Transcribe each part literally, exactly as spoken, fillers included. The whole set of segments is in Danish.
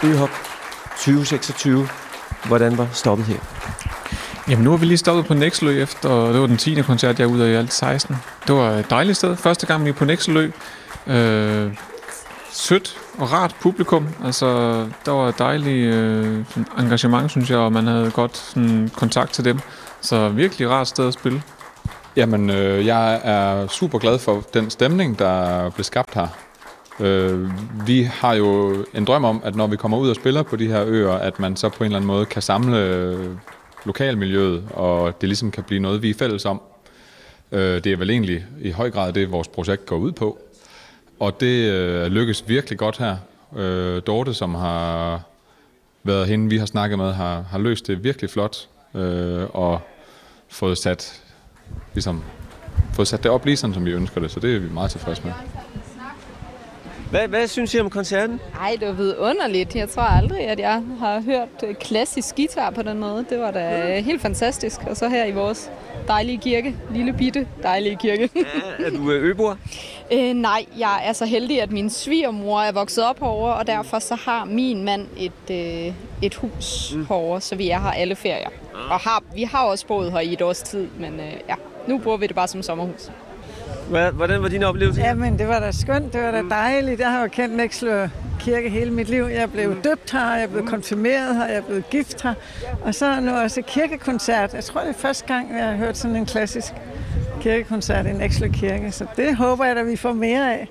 Øhop tyve seksogtyve. Hvordan var stoppet her? Jamen nu har vi lige stoppet på Nekselø efter, det var den tiende koncert, jeg er ude af i alt seksten. Det var et dejligt sted. Første gang vi er på Nekselø. Øh, sødt og rart publikum. Altså, der var dejligt øh, engagement, synes jeg, og man havde godt sådan, kontakt til dem. Så virkelig rart sted at spille. Jamen, øh, jeg er super glad for den stemning, der blev skabt her. Øh, vi har jo en drøm om, at når vi kommer ud og spiller på de her øer, at man så på en eller anden måde kan samle lokalmiljøet, og det ligesom kan blive noget, vi er fælles om. Øh, det er vel egentlig i høj grad det, vores projekt går ud på. Og det øh, lykkes virkelig godt her. Øh, Dorte, som har været hende, vi har snakket med, har, har løst det virkelig flot, øh, og fået sat, ligesom, fået sat det op lige sådan, som vi ønsker det, så det er vi meget tilfredse med. Hvad, hvad synes I om koncerten? Ej, det var vidunderligt. Jeg tror aldrig, at jeg har hørt klassisk guitar på den måde. Det var da helt fantastisk. Og så her i vores dejlige kirke. Lille bitte dejlige kirke. Ja, er du øboer? Øh, nej, jeg er så heldig, at min svigermor er vokset op herovre, og derfor så har min mand et, øh, et hus mm. herovre, så vi er her alle ferier. Og har, vi har også boet her i et års tid, men øh, ja, nu bruger vi det bare som sommerhus. Hvordan var din oplevelse? Jamen, det var da skønt, det var da dejligt. Jeg har jo kendt Nekselø Kirke hele mit liv. Jeg blev døbt her, jeg blev konfirmeret her, jeg blev gift her. Og så nu også kirkekoncert. Jeg tror, det er første gang, jeg har hørt sådan en klassisk kirkekoncert i Nekselø Kirke. Så det håber jeg, at vi får mere af.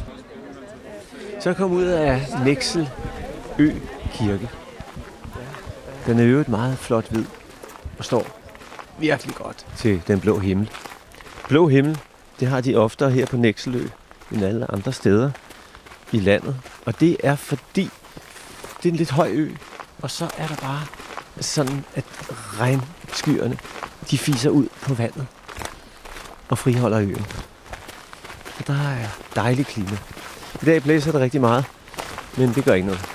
Så kom ud af Nekselø Kirke. Den er jo et meget flot hvid og står virkelig godt til den blå himmel. Blå himmel, det har de oftere her på Nekselø end alle andre steder i landet. Og det er fordi, det er en lidt høj ø, og så er der bare sådan, at regnskyerne, de fiser ud på vandet og friholder øen. Og der er dejligt klima. I dag blæser det rigtig meget, men det gør ikke noget.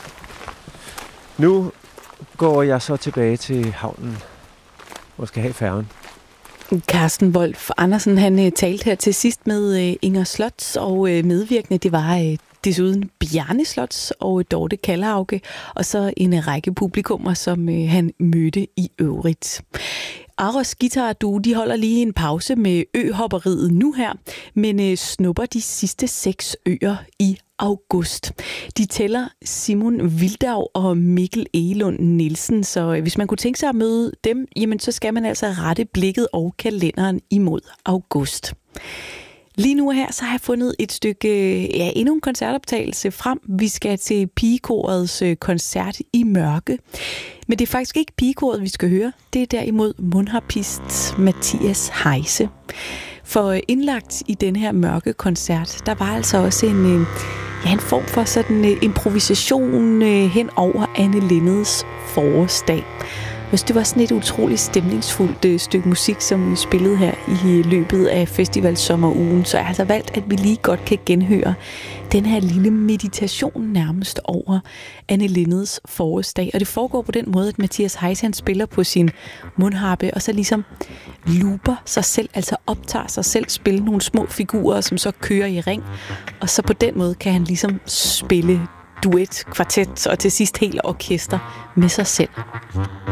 Nu går jeg så tilbage til havnen, hvor jeg skal have færgen. Carsten Wolf Andersen, han uh, talte her til sidst med uh, Inger Slots, og uh, medvirkende, det var uh, desuden Bjarne Slots og uh, Dorte Kallehauge, og så en uh, række publikummer, som uh, han mødte i øvrigt. Aros Guitar Duo, de holder lige en pause med øhopperiet nu her, men øh, snupper de sidste seks øer i august. De tæller Simon Vildau og Mikkel Egelund Nielsen, så øh, hvis man kunne tænke sig at møde dem, jamen så skal man altså rette blikket og kalenderen imod august. Lige nu her, så har jeg fundet et stykke, ja, endnu en koncertoptagelse frem. Vi skal til pigekorets koncert i mørke. Men det er faktisk ikke pigekoret, vi skal høre. Det er derimod mundharpist Mathias Heise. For indlagt i den her mørke koncert, der var altså også en, ja, en form for sådan improvisation hen over Anne Linneds forårsdag. Hvis det var sådan et utroligt stemningsfuldt øh, stykke musik, som vi spillede her i løbet af festivalsommerugen, så er jeg altså valgt, at vi lige godt kan genhøre den her lille meditation nærmest over Anne Linneds forårsdag. Og det foregår på den måde, at Mathias Heise, han spiller på sin mundharpe, og så ligesom looper sig selv, altså optager sig selv, spille nogle små figurer, som så kører i ring. Og så på den måde kan han ligesom spille duet, kvartet og til sidst helt orkester med sig selv.